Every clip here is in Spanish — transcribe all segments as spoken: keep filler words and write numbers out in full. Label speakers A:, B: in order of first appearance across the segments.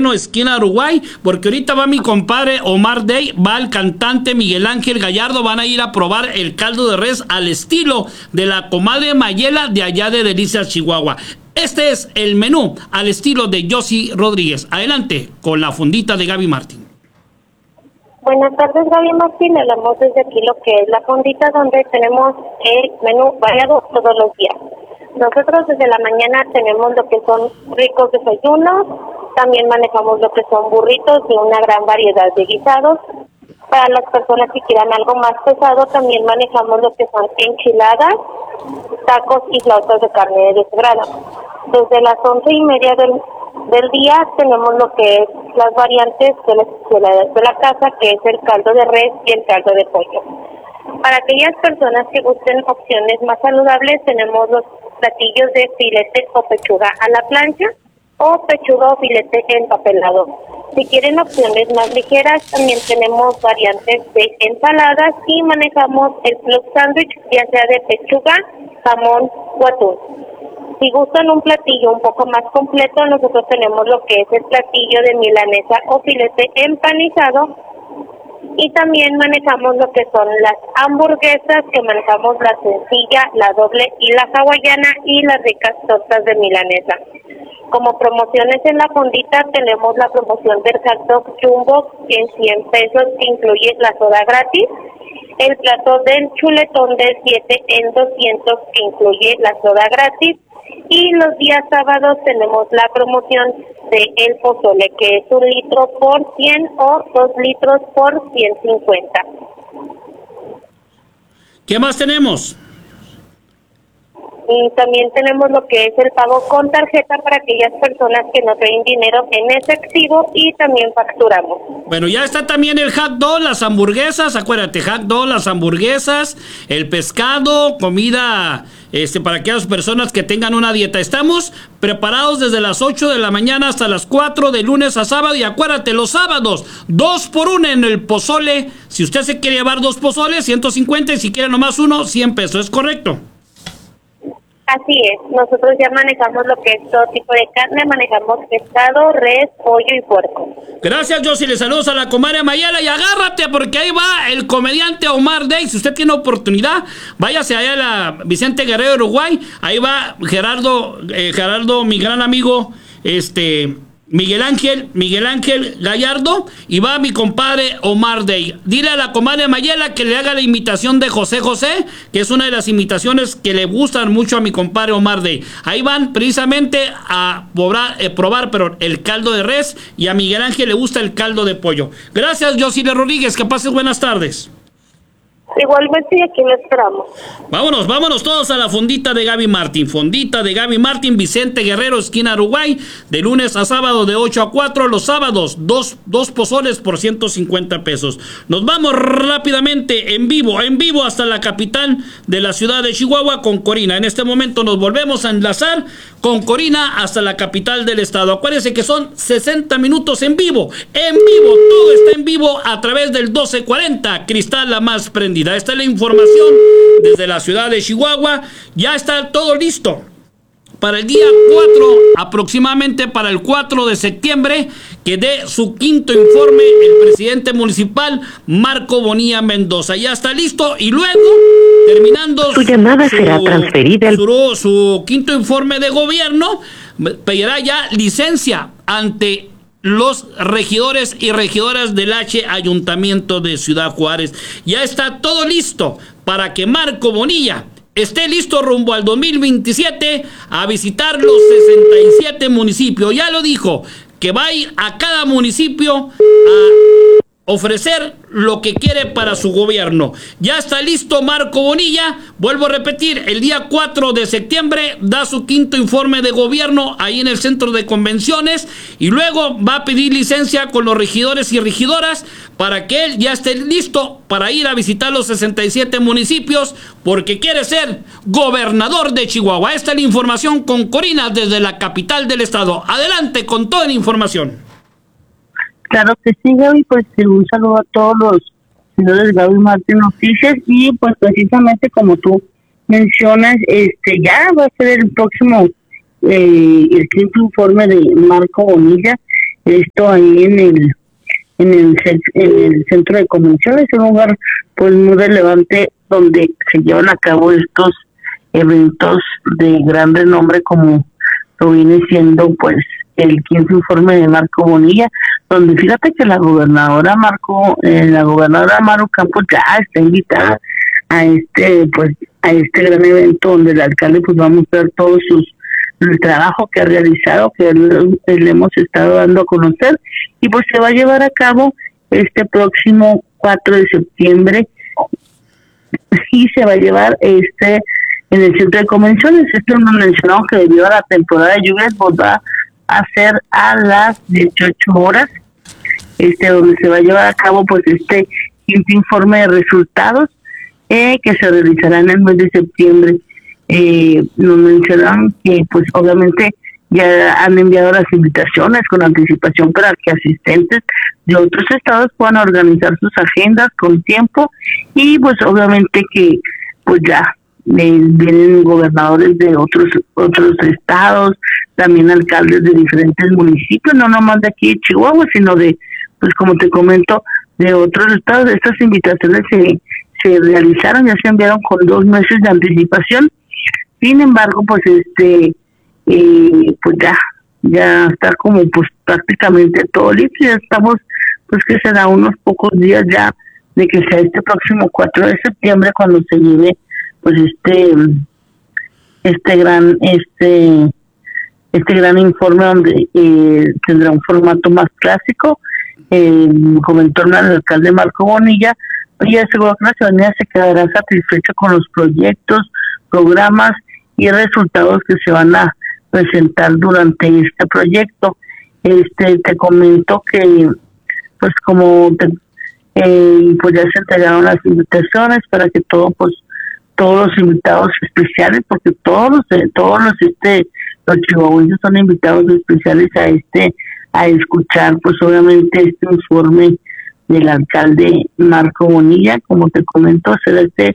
A: Moreno, esquina Uruguay, porque ahorita va mi compadre Omar Day, va el cantante Miguel Ángel Gallardo, van a ir a probar el caldo de res al estilo de la comadre Mayela de allá de Delicias, Chihuahua. Este es el menú al estilo de Josie Rodríguez. Adelante con la fondita de Gaby Martín.
B: Buenas tardes, Gaby Martín. Hablamos desde aquí lo que es la fondita, donde tenemos el menú variado todos los días. Nosotros desde la mañana tenemos lo que son ricos desayunos, también manejamos lo que son burritos de una gran variedad de guisados. Para las personas que quieran algo más pesado, también manejamos lo que son enchiladas, tacos y flautas de carne deshebrada. Desde las once y media del, del día tenemos lo que es las variantes de la, de, la, de la casa, que es el caldo de res y el caldo de pollo. Para aquellas personas que gusten opciones más saludables, tenemos los platillos de filete o pechuga a la plancha o pechuga o filete empapelado. Si quieren opciones más ligeras, también tenemos variantes de ensaladas y manejamos el club sándwich, ya sea de pechuga, jamón o atún. Si gustan un platillo un poco más completo, nosotros tenemos lo que es el platillo de milanesa o filete empanizado, y también manejamos lo que son las hamburguesas, que manejamos la sencilla, la doble y la hawaiana, y las ricas tortas de milanesa. Como promociones en la fondita tenemos la promoción del hot dog jumbo en cien pesos, que incluye la soda gratis, el plato del chuletón de siete en doscientos, que incluye la soda gratis, y los días sábados tenemos la promoción de el pozole, que es un litro por cien o dos litros por ciento cincuenta.
A: ¿Qué más tenemos?
B: Y también tenemos lo que es el pago con tarjeta para aquellas personas que no traen dinero en efectivo, y también facturamos.
A: Bueno, ya está también el hot dog, las hamburguesas, acuérdate, hot dog, las hamburguesas, el pescado, comida este para aquellas personas que tengan una dieta. Estamos preparados desde las ocho de la mañana hasta las cuatro, de lunes a sábado, y acuérdate, los sábados, dos por uno en el pozole. Si usted se quiere llevar dos pozoles, ciento cincuenta, y si quiere nomás uno, cien pesos, ¿es correcto?
B: Así es, nosotros ya manejamos lo que es todo tipo de carne, manejamos pescado, res, pollo y puerco.
A: Gracias, Josie, le saludos a la comadre Mayela, y agárrate porque ahí va el comediante Omar Day. Si usted tiene oportunidad, váyase allá a la Vicente Guerrero, Uruguay. Ahí va Gerardo, eh, Gerardo, mi gran amigo, este... Miguel Ángel, Miguel Ángel Gallardo, y va mi compadre Omar Day. Dile a la comadre Mayela que le haga la imitación de José José, que es una de las imitaciones que le gustan mucho a mi compadre Omar Day. Ahí van precisamente a probar, eh, probar pero el caldo de res, y a Miguel Ángel le gusta el caldo de pollo. Gracias, Josie Rodríguez, que pases buenas tardes.
B: Igualmente, y aquí lo esperamos.
A: Vámonos, vámonos todos a la fondita de Gaby Martín. Fondita de Gaby Martín, Vicente Guerrero, esquina Uruguay, de lunes a sábado de ocho a cuatro. Los sábados, dos, dos pozoles por ciento cincuenta pesos. Nos vamos rápidamente, en vivo, en vivo hasta la capital de la ciudad de Chihuahua con Corina. En este momento nos volvemos a enlazar con Corina hasta la capital del estado. Acuérdense que son sesenta minutos en vivo, en vivo, todo está en vivo a través del doce cuarenta, Cristal la más prendida. Esta es la información desde la ciudad de Chihuahua. Ya está todo listo para el día cuatro, aproximadamente para el cuatro de septiembre, que dé su quinto informe el presidente municipal Marco Bonilla Mendoza. Ya está listo, y luego, terminando
C: su llamada su, será transferida al...
A: su, su quinto informe de gobierno, pedirá ya licencia ante los regidores y regidoras del H Ayuntamiento de Ciudad Juárez. Ya está todo listo para que Marco Bonilla esté listo rumbo al dos mil veintisiete a visitar los sesenta y siete municipios. Ya lo dijo, que va a ir a cada municipio a ofrecer lo que quiere para su gobierno. Ya está listo Marco Bonilla. Vuelvo a repetir, el día cuatro de septiembre da su quinto informe de gobierno ahí en el centro de convenciones, y luego va a pedir licencia con los regidores y regidoras para que él ya esté listo para ir a visitar los sesenta y siete municipios, porque quiere ser gobernador de Chihuahua. Esta es la información con Corina desde la capital del estado. Adelante con toda la información.
D: Claro que sí, Gaby, pues un saludo a todos los señores Gaby Martín Noticias, y pues precisamente como tú mencionas, este ya va a ser el próximo, eh, el quinto informe de Marco Bonilla, esto ahí en el en el, en el centro de convenciones, un lugar pues muy relevante donde se llevan a cabo estos eventos de gran renombre, como lo viene siendo pues el quinto informe de Marco Bonilla, donde fíjate que la gobernadora Marco, eh, la gobernadora Maru Campos ya está invitada a este pues a este gran evento donde el alcalde pues va a mostrar todos sus el trabajo que ha realizado, que le, le hemos estado dando a conocer, y pues se va a llevar a cabo este próximo cuatro de septiembre y se va a llevar este en el centro de convenciones. Esto nos mencionamos que debido a la temporada de lluvias pues va a ser a las dieciocho horas, este donde se va a llevar a cabo pues este quinto informe de resultados eh, que se realizará en el mes de septiembre. Eh, nos mencionan que pues obviamente ya han enviado las invitaciones con anticipación para que asistentes de otros estados puedan organizar sus agendas con tiempo, y pues obviamente que pues ya eh, vienen gobernadores de otros otros estados, también alcaldes de diferentes municipios, no nomás de aquí de Chihuahua, sino de, pues como te comento, de otros estados. Estas invitaciones se, se realizaron, ya se enviaron con dos meses de anticipación. Sin embargo, pues este, eh, pues ya, ya está como pues prácticamente todo listo. Ya estamos, pues que será unos pocos días ya de que sea este próximo cuatro de septiembre cuando se lleve, pues este, este gran, este, este gran informe donde eh, tendrá un formato más clásico. Eh, comentó el alcalde Marco Bonilla y aseguró que la ciudadanía se quedará satisfecha con los proyectos, programas y resultados que se van a presentar durante este proyecto. Este te comento que pues como te, eh, pues ya se entregaron las invitaciones para que todo pues todos los invitados especiales, porque todos los todos los este los chihuahuenses son invitados especiales a este a escuchar pues obviamente este informe del alcalde Marco Bonilla. Como te comento, será este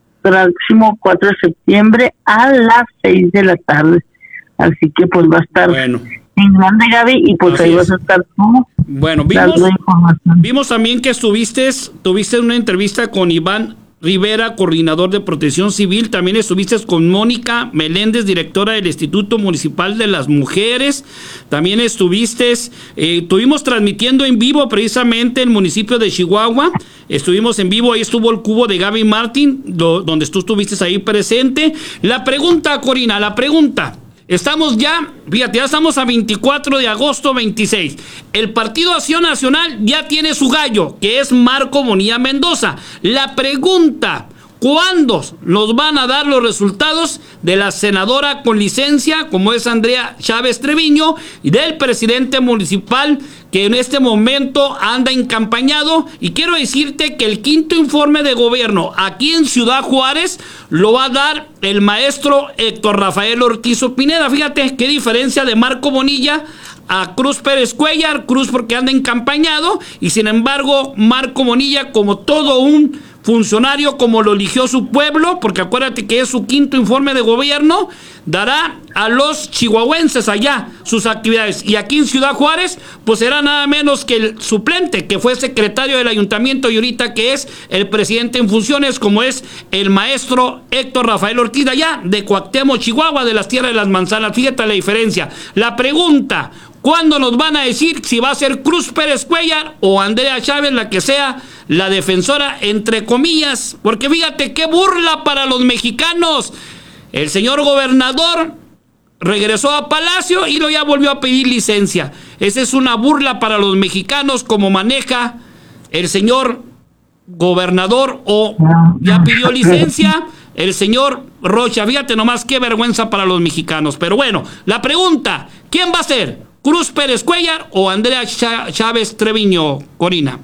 D: próximo cuatro de septiembre a las seis de la tarde, así que pues va a estar bueno en grande, Gaby, y pues así ahí es. Vas a estar tú.
A: Bueno, vimos, vimos también que estuviste, tuviste una entrevista con Iván Rivera, coordinador de Protección Civil. También estuviste con Mónica Meléndez, directora del Instituto Municipal de las Mujeres. También estuviste, eh, estuvimos transmitiendo en vivo precisamente en el municipio de Chihuahua. Estuvimos en vivo, ahí estuvo el cubo de Gaby Martín, do, donde tú estuviste ahí presente. La pregunta, Corina, la pregunta. Estamos ya, fíjate, ya estamos a veinticuatro de agosto, veintiséis. El Partido Acción Nacional ya tiene su gallo, que es Marco Bonilla Mendoza. La pregunta, ¿cuándo nos van a dar los resultados de la senadora con licencia, como es Andrea Chávez Treviño, y del presidente municipal, que en este momento anda encampañado? Y quiero decirte que el quinto informe de gobierno aquí en Ciudad Juárez lo va a dar el maestro Héctor Rafael Ortiz Pineda. Fíjate qué diferencia de Marco Bonilla a Cruz Pérez Cuellar. Cruz porque anda encampañado, y sin embargo Marco Bonilla, como todo un funcionario, como lo eligió su pueblo, porque acuérdate que es su quinto informe de gobierno, dará a los chihuahuenses allá sus actividades. Y aquí en Ciudad Juárez, pues será nada menos que el suplente, que fue secretario del ayuntamiento y ahorita que es el presidente en funciones, como es el maestro Héctor Rafael Ortiz, allá de Cuauhtémoc, Chihuahua, de las tierras de las manzanas. Fíjate la diferencia. La pregunta, ¿cuándo nos van a decir si va a ser Cruz Pérez Cuellar o Andrea Chávez la que sea la defensora, entre comillas? Porque fíjate qué burla para los mexicanos. El señor gobernador regresó a Palacio y luego ya volvió a pedir licencia. Esa es una burla para los mexicanos, como maneja el señor gobernador, o ya pidió licencia el señor Rocha. Fíjate nomás qué vergüenza para los mexicanos. Pero bueno, la pregunta, ¿quién va a ser? ¿Cruz Pérez Cuellar o Andrea Chávez Treviño, Corina?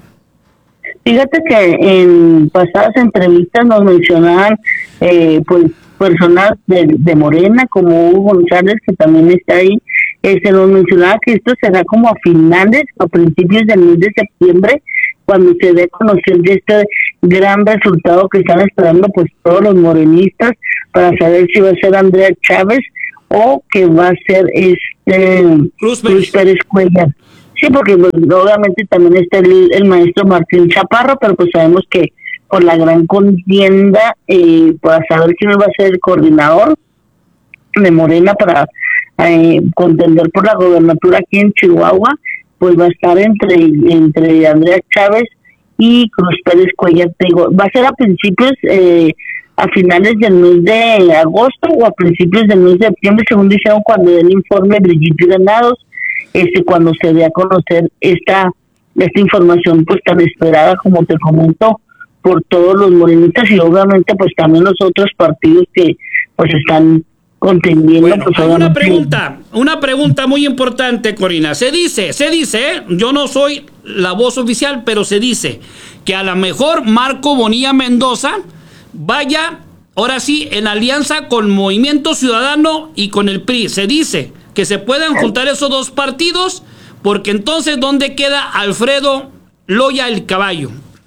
D: Fíjate que en pasadas entrevistas nos mencionaban eh, pues personas de, de Morena, como Hugo González, que también está ahí. Eh, se nos mencionaba que esto será como a finales o principios del mes de septiembre, cuando se dé a conocer de este gran resultado que están esperando pues todos los morenistas, para saber si va a ser Andrea Chávez o que va a ser este
A: Cruz
D: Pérez, Cruz Pérez Cuellar. Sí, porque pues, obviamente también está el, el maestro Martín Chaparro, pero pues sabemos que por la gran contienda, eh, para saber quién va a ser el coordinador de Morena para eh, contender por la gobernatura aquí en Chihuahua, pues va a estar entre entre Andrea Chávez y Cruz Pérez Cuellar. Te digo, va a ser a principios, eh, a finales del mes de agosto o a principios del mes de septiembre, según dijeron cuando den informe Brigitte Granados, este, cuando se dé a conocer esta esta información pues tan esperada, como te comento, por todos los morenistas y obviamente pues también los otros partidos que pues están contendiendo.
A: Bueno,
D: pues,
A: hay una pregunta, una pregunta muy importante, Corina. Se dice, se dice, ¿eh? Yo no soy la voz oficial, pero se dice que a lo mejor Marco Bonilla Mendoza vaya, ahora sí, en alianza con Movimiento Ciudadano y con el P R I. Se dice que se puedan juntar esos dos partidos, porque entonces, ¿dónde queda Alfredo Loya el Caballo?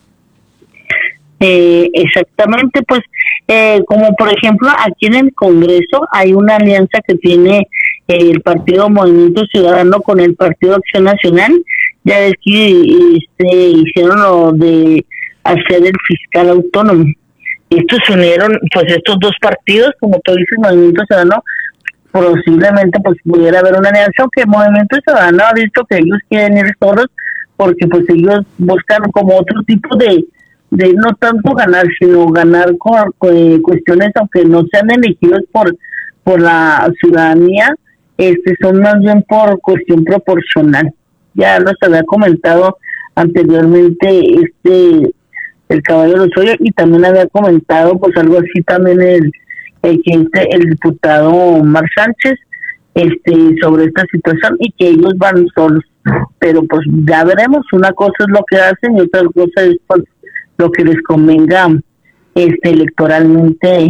D: Eh, exactamente, pues eh, como por ejemplo aquí en el Congreso hay una alianza que tiene eh, el Partido Movimiento Ciudadano con el Partido Acción Nacional. Ya ves que este, hicieron lo de hacer el fiscal autónomo. Estos se unieron, pues estos dos partidos, como tú dices, Movimiento Ciudadano, posiblemente pues pudiera haber una alianza, aunque Movimiento Ciudadano ha visto que ellos quieren ir solos, porque pues ellos buscan como otro tipo de de no tanto ganar, sino ganar con, con cuestiones, aunque no sean elegidos por por la ciudadanía, este son más bien por cuestión proporcional. Ya los había comentado anteriormente este el Caballo Lozoya, y también había comentado pues algo así también el el, el diputado Omar Sánchez este sobre esta situación, y que ellos van solos, pero pues ya veremos. Una cosa es lo que hacen y otra cosa es pues lo que les convenga este electoralmente,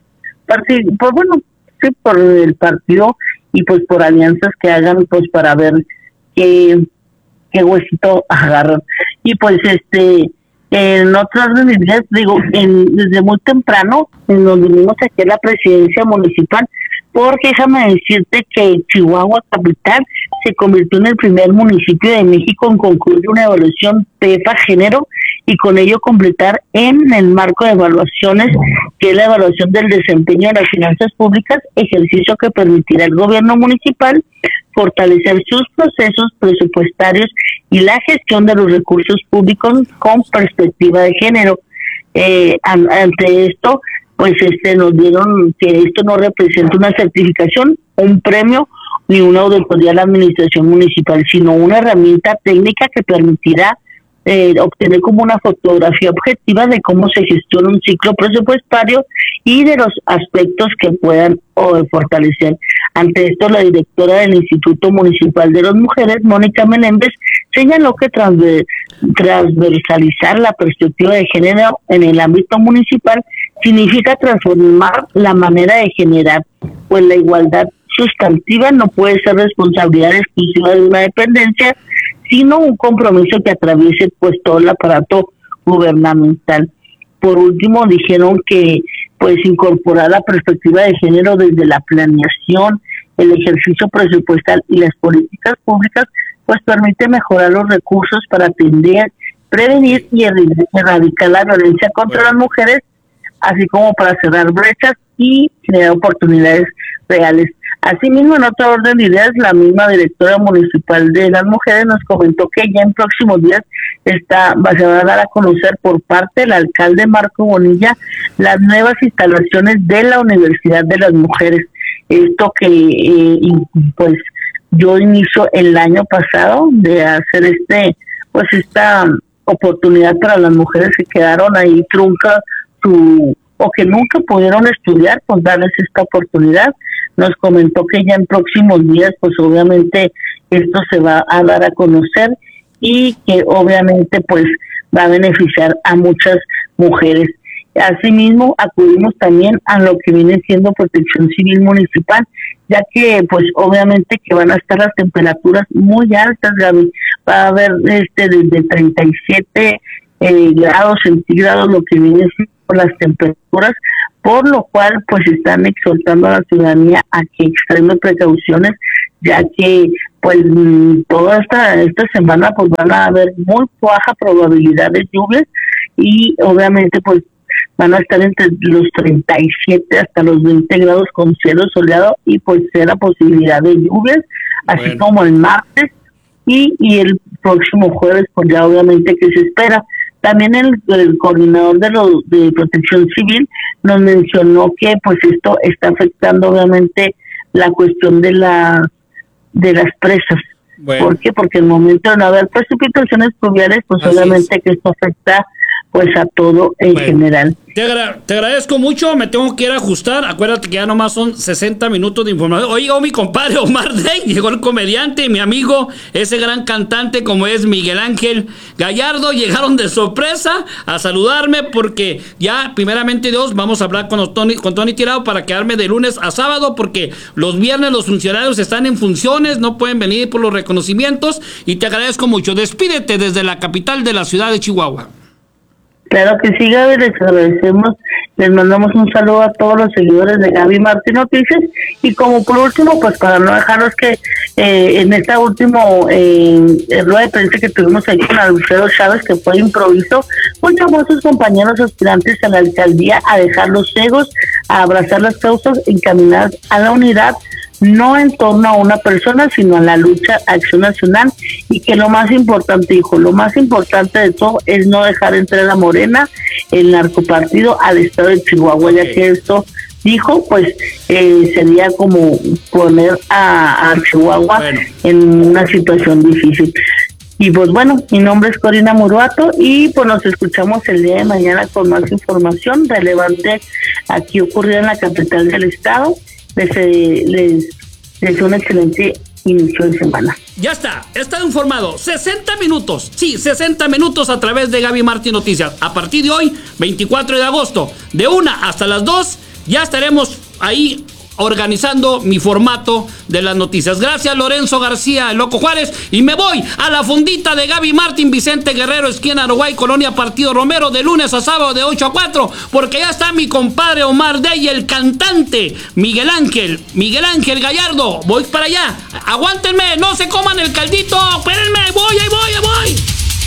D: pues bueno, sí, por el partido y pues por alianzas que hagan pues para ver qué, qué huesito agarran. Y pues este en otras medidas, digo, en, desde muy temprano nos vinimos aquí a la presidencia municipal, porque déjame decirte que Chihuahua capital se convirtió en el primer municipio de México en concluir una evaluación P E P A género, y con ello completar en el marco de evaluaciones, que es la evaluación del desempeño de las finanzas públicas, ejercicio que permitirá al gobierno municipal fortalecer sus procesos presupuestarios y la gestión de los recursos públicos con perspectiva de género. Eh, ante esto, pues este nos dieron que esto no representa una certificación, un premio ni una auditoría a la administración municipal, sino una herramienta técnica que permitirá Eh, obtener como una fotografía objetiva de cómo se gestiona un ciclo presupuestario y de los aspectos que puedan o, fortalecer. Ante esto, la directora del Instituto Municipal de las Mujeres, Mónica Menéndez, señaló que transver, transversalizar la perspectiva de género en el ámbito municipal significa transformar la manera de generar, pues la igualdad sustantiva no puede ser responsabilidad exclusiva de una dependencia, sino un compromiso que atraviese pues todo el aparato gubernamental. Por último, dijeron que pues incorporar la perspectiva de género desde la planeación, el ejercicio presupuestal y las políticas públicas pues permite mejorar los recursos para atender, prevenir y erradicar la violencia contra las mujeres, así como para cerrar brechas y crear oportunidades reales. Asimismo, en otro orden de ideas, la misma directora municipal de las mujeres nos comentó que ya en próximos días está, se va a dar a conocer por parte del alcalde Marco Bonilla las nuevas instalaciones de la Universidad de las Mujeres. Esto que eh, pues yo inicio el año pasado de hacer este pues esta oportunidad para las mujeres que quedaron ahí trunca su o que nunca pudieron estudiar, pues darles esta oportunidad. Nos comentó que ya en próximos días pues obviamente esto se va a dar a conocer y que obviamente pues va a beneficiar a muchas mujeres. Asimismo, acudimos también a lo que viene siendo Protección Civil Municipal, ya que pues obviamente que van a estar las temperaturas muy altas, Gaby. Va a haber este desde treinta y siete eh, grados centígrados, lo que viene siendo las temperaturas, por lo cual pues están exhortando a la ciudadanía a que extreme precauciones, ya que pues toda esta esta semana pues van a haber muy baja probabilidad de lluvias y obviamente pues van a estar entre los treinta y siete hasta los veinte grados con cielo soleado y pues cero posibilidad de lluvias, así bueno. como el martes y, y el próximo jueves pues ya obviamente que se espera. También el, el coordinador de, lo, de Protección Civil nos mencionó que pues esto está afectando obviamente la cuestión de la de las presas. Bueno. ¿Por qué? Porque en el momento de no haber precipitaciones pluviales, pues Así obviamente es. que esto afecta pues a todo en bueno, general.
A: Te, agra- te agradezco mucho, me tengo que ir a ajustar, acuérdate que ya nomás son sesenta minutos de información. Oye, llegó mi compadre Omar Day, llegó el comediante, mi amigo, ese gran cantante como es Miguel Ángel Gallardo, llegaron de sorpresa a saludarme porque ya primeramente Dios vamos a hablar con Tony, con Tony Tirado para quedarme de lunes a sábado porque los viernes los funcionarios están en funciones, no pueden venir por los reconocimientos y te agradezco mucho. Despídete desde la capital de la ciudad de Chihuahua.
D: Claro que sí, Gaby, les agradecemos, les mandamos un saludo a todos los seguidores de Gaby Martín Noticias y como por último, pues para no dejaros que eh, en esta última eh, rueda de prensa que tuvimos ahí con Alfredo Chávez, que fue improviso, pues llamó a sus compañeros aspirantes a la alcaldía a dejar los egos, a abrazar las causas encaminadas a la unidad, no en torno a una persona, sino a la lucha, acción nacional, y que lo más importante, hijo, lo más importante de todo es no dejar entrar a Morena, el narcopartido, al estado de Chihuahua, okay. ya que esto, dijo, pues eh, sería como poner a, a Chihuahua bueno. en una situación difícil. Y pues bueno, mi nombre es Corina Muruato y pues nos escuchamos el día de mañana con más información relevante aquí ocurrida en la capital del estado. Les, les, les un excelente inicio de semana.
A: Ya está, está informado. sesenta minutos, sí, sesenta minutos a través de Gaby Martín Noticias. A partir de hoy, veinticuatro de agosto, de una hasta las dos, ya estaremos ahí organizando mi formato de las noticias. Gracias, Lorenzo García, el Loco Juárez, y me voy a la fundita de Gaby Martín, Vicente Guerrero, esquina Aroguay, Colonia Partido Romero, de lunes a sábado de ocho a cuatro, porque ya está mi compadre Omar Day, el cantante Miguel Ángel, Miguel Ángel Gallardo. Voy para allá, aguántenme, no se coman el caldito, espérenme, voy, ahí voy, ahí voy.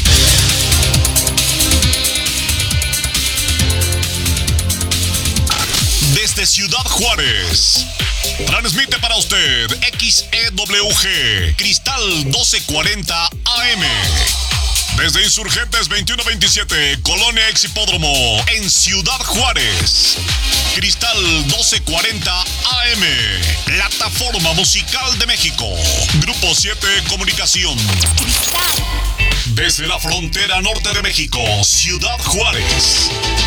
E: Desde Ciudad Juárez, transmite para usted X E W G, Cristal doce cuarenta A M. Desde Insurgentes veintiuno veintisiete, Colonia Ex Hipódromo, en Ciudad Juárez. Cristal doce cuarenta A M, Plataforma Musical de México. Grupo siete Comunicación. Desde la frontera norte de México, Ciudad Juárez.